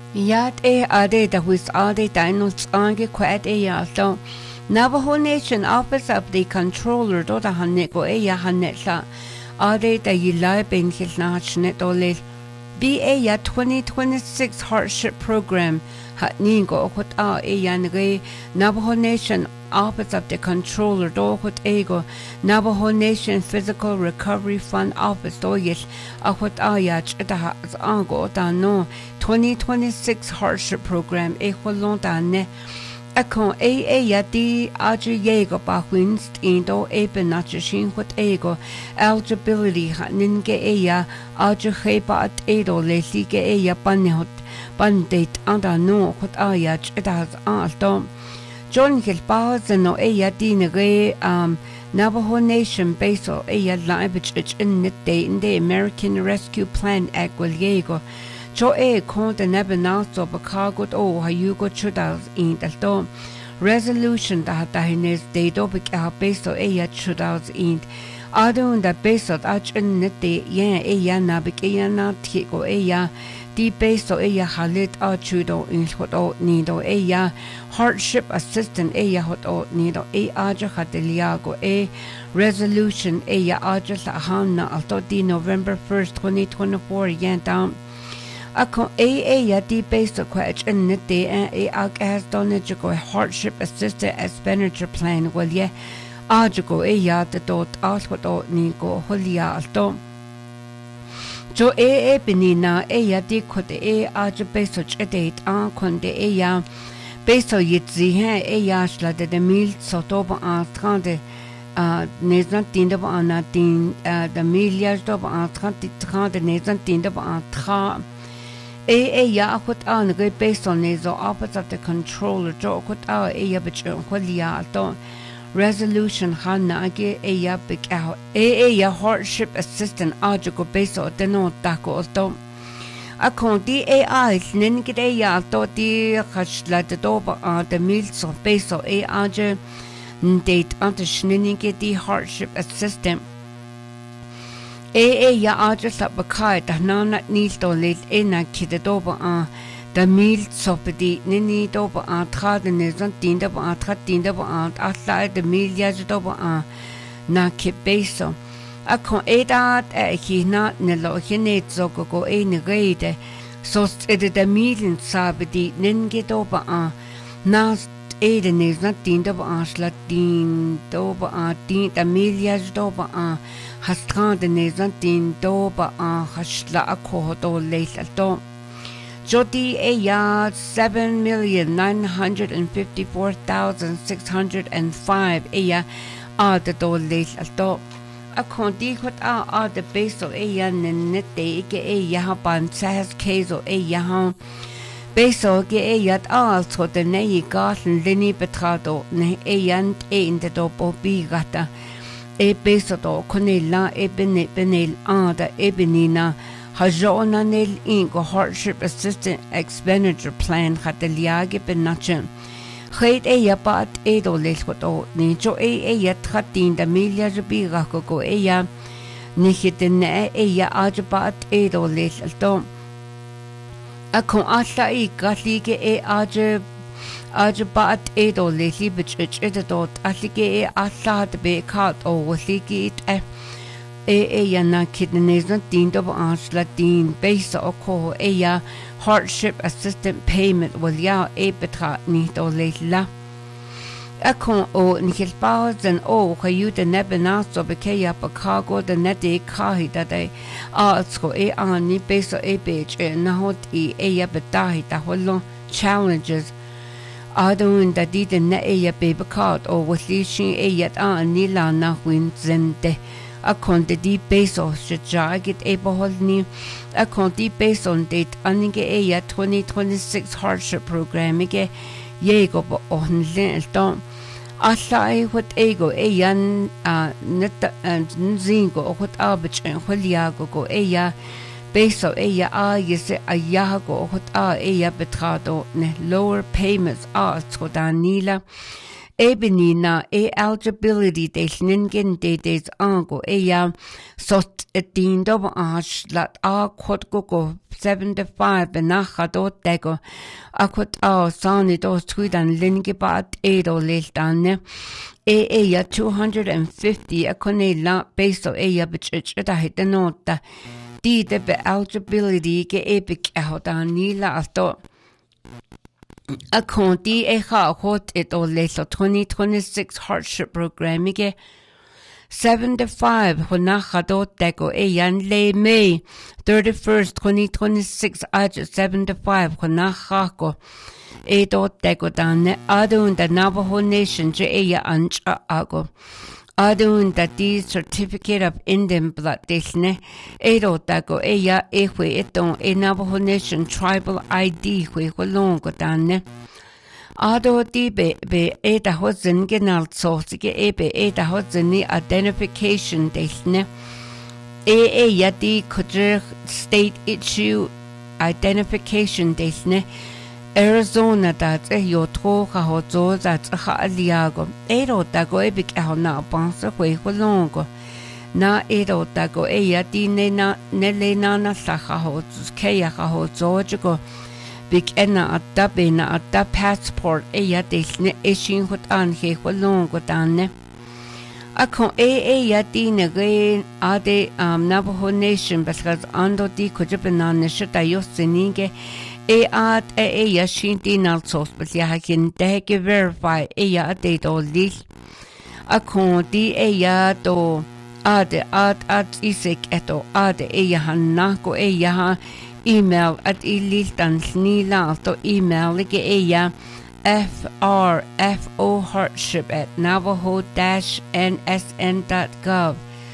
Yat ade da wis ade dinos ange quad so Navajo Nation Office of the Controller do da haneko hanetla ade da yilai ben hilnachnet ole BA 2026 Hardship Program hatningo hot nge Navajo Nation Office of the Controller do hot ego Navajo Nation Physical Recovery Fund Office do yet hot yach da ango da no 2026 Hardship Program holon da ne Akon yati aji yego ba winst indo benachin hot ego eligibility ninge aji heba at edo lesige panhot bandate anda no hot ayach it has alto John Gilbaz no yati nege Navajo Nation baso laibich in the American Rescue Plan Act will yego Jo kon the nebenaso bakagot hayugo chudas in the resolution da hines de dobik beso chudas in adun da beso ach in nete nabik na tiko di beso halit chudo in hoto nido hardship assistant hoto nido aja hateliago resolution aja hanna alto di November 1st 2024 yan down Akon yati based on question nete has done hardship assisted expenditure plan well ajago the dot aswato nigo holia alto Jo benina yati kote aja based on date konde based on yitzi shla de mil sotoba en train de Nezan tinde ba anatin de milliards dob en train de nezan tinde ba en train hot an based on the office of the controller jo hot bich holia to resolution hanna age big out hardship assistant ajago based on the no dako to akon di nin gide to di khashla de doba the meals of based on aja date ante shninge di hardship assistant aja sabakai da nana nilto lit ena kidoba the meal sopedi nini doba trad nezan tinda ba trad tinda ba atla the meal yadoba na kebeso akon edat hina nelo hine zogo enigede so the meal sabedi ninge doba nas nezan tinda ba asla tin doba tin the meal yadoba Hastran de nezantin doba hashla akohodo leisalto. Jodi 7,954,605 the do leisalto. Akondi hot the base of nete haban sahas kezo yahan. Beso yat also the nei garden lini betrado ne in the dobo bigata. Besodo konella benel da ebenina hajona nel ingo hardship assistant expenditure plan hateliage benachem Khait bat edo leshoto ni jo yatratin da milia biga go nikhiten ajabat edo lesalto akon alla galige ajabat edo lesi bich dot aslige alla be kat wasigi yana kidneys tindo ansla tin base oko hardship assistant payment was betra ni do lesla akon nikilpaus and kayu de nebenaso bekeya pakago de nete kahi dade also ani base bich na hot betahi ta hollo challenges Adun da di de ne baby card waslishin yet nila na win zende akon de di beso shajagit eboholni akon di beso date aninge 2026 hardship program yego bo onlen tom Allai what ego yan net zingo what abich and holiago go Beso yese ayago hot betrado ne lower payments to danila Ebony na eligibility des ningen des ango ya sot din do lat quod go 75 benacha do dego quod sani dos tuidan linge bat edo leltane ya 250 akone la beso ya bichich da hitanota di de eligibility ge epic ahodan nila asto a conti hot it all leso 2026 hardship programme 75 honacha do dego yan le May 31st 2026 aj 75 honacha go do dego dan adun the Navajo Nation ya ancha ago adun that the certificate of Indian blood desne do dago ya ehwe eton Navajo Nation tribal ID hwe holongo dan ado di be da hozen genal sorsige da hozen identification desne ya di kujur state issue identification desne Arizona that yo tro ha hozo that ha aliago do dago big na pansa hwe holongo na do dago ya di ne na na sa ha hozo ke ya ha hozo go big ena at passport ya desne ishin hot an he holongo danne akon ya dine ge ade Navajo Nation because ando di kujibanan shita yosinige at ya shinti nalsos but ya hakin dege verify ya de do li akon di ya do ade at isek eto ade ya hanako ya email at ililtan snila to email like frfo hardship at navajo-nsn.gov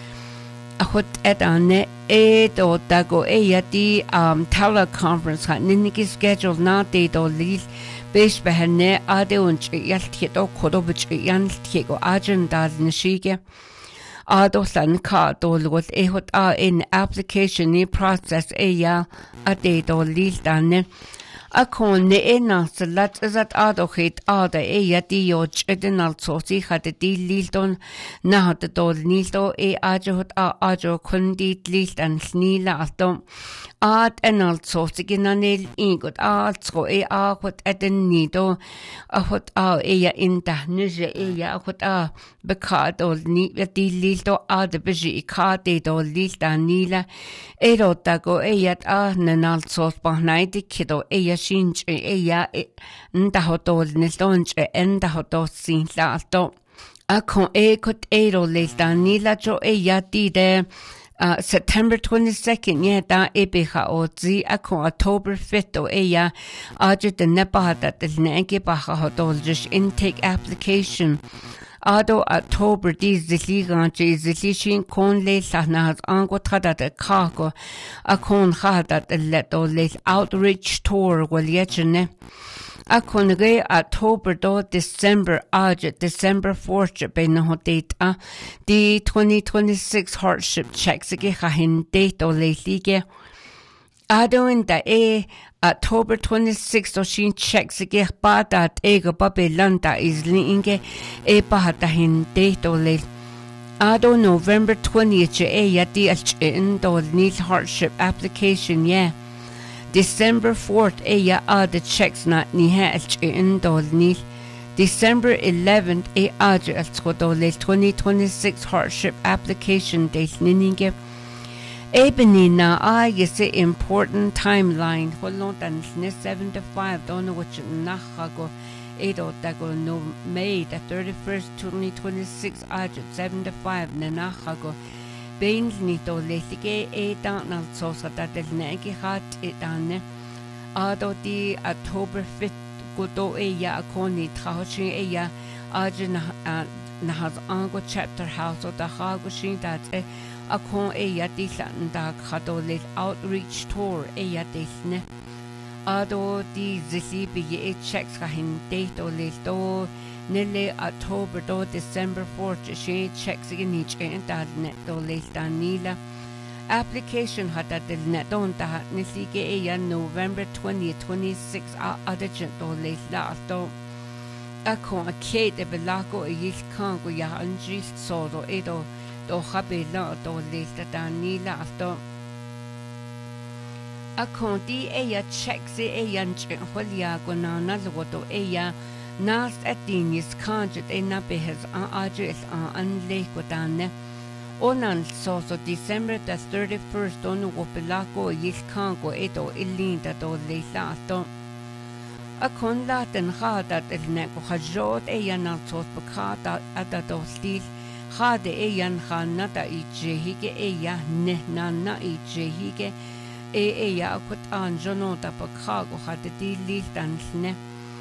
ahot et ane do dago di teleconference ha niniki schedule na de do lil besh behne ade unch yalt do kodobch yalt go agenda nishige Adosan ka dolgot ehot in application ni process ya ade do lildane akon ne ena salat zat adochit ada ya di yo chedinal sosi had di lildon na hat do nildo ajot ajo kundi lildan snila atom ad enal sosi ginanel ingot atsko akot eden nido ahot ya inda nije ya akot bekado ni di lildo ad beji ikade do lildan nila erotago yat nanal sos bahnaidi kido ya shinch ya nda hotol nildonch enda hotos sin lato akon kot ero lildan nila jo ya di de September 22nd da ebeha ozi akon October 5th ya aje de nepahata de nege baha hotol just intake application Ado October di ziliganche zilishin kon le sahnaz ango tada de kako akon khada de leto le outreach tour walyechne akon ge October do December December 4th be no date di 2026 hardship checks ge khahin date o le lige Ado in da October 26th o shin checks ge badat ego babelanda is linge bahata hin date o le Ado November 20th ya di in do need hardship application December 4th ya the checks not ni ha in do need December 11th aje do le 2026 hardship application date ninge Ebony na is the important timeline. Holondan ne 75 don't know what nachago edo dago no May the 31st 2026 ajut 75 na nachago bein nito letige dan al sosa da del negi hat edane ado di October 5th godo ya akoni trahochi ya ajna na has ango chapter house o da hago shin that akon ya disan da khadole outreach tour ya desne ado di zisibi ye checks kahin date o le do nele October do December 4th she checks in each and net do le danila application hata del net don da nisige ya November 20th 26 adjent do le la do Ako a kate belako e yil kango ya anjil sodo edo do habela do lista danila asto. Ako di eya checks eya nchwalya gonana lodo eya nas atinis kanjit e nabehes ajil anle godane. Onan soso December the 31st onu wopelako yil kango edo ilinda do lista asto. Akon laten gadat el neko hajot eyan al tot bekata adadostil gade eyan ganata ijehige eya nehnana ijehige eya akut anjonota bekago hade di liltansne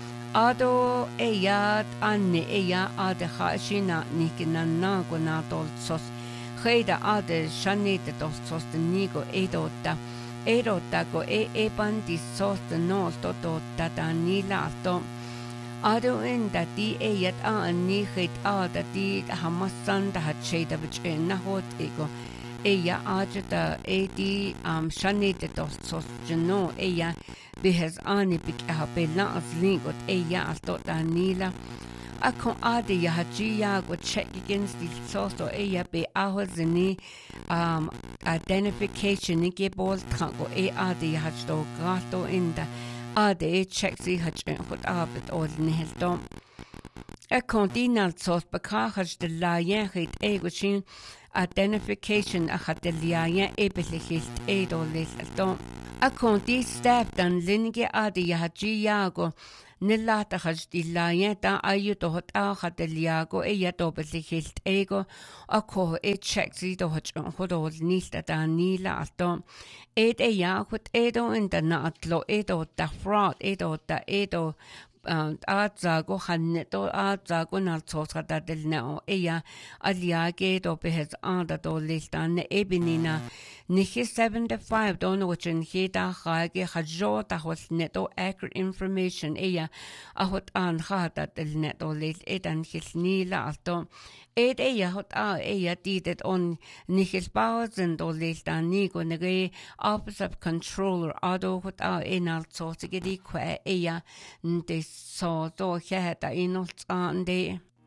ado eya anne eya ade hashina nikinana gonatol sos Geda ade shanete dos de nigo edota Erotako bandi sos de no toto tatanila to ado in that di yet ni hit that di hamasan da hacheda which na hot ego eya ajata di shani de dos sos no eya bihes ani bik habela as lingot eya to tanila Akon ade ya hajiya go check against the source or eya be ahozini identification ni ke bol tango ade ya hajdo gato inda ade check si hajin hot abet or nihildom Akon dinal sos bakahaj de layen hit egoshin identification achat de layen ebelihilt edo lildom Akon di step dan linge ade ya hajiya go Nillata hajdilayen ta ayuto hot ahadeliago eya dobelihilt ego ako cheksi do hachon hodol nilta da nila ato eya hot edo in the natlo edo da fraud edo da edo azago hanneto azago naltosa da del neo eya aliage do behes anda do liltan ebinina Nihi 75 don't know what in hita hage hajo ta hos neto accurate information eya ahot an hata del neto lil edan his nila alto eya hot eya didet on nihis bausen do lil dan nigo nege office of controller ado hot enal so sigedi kwa eya nde so do heta inol ande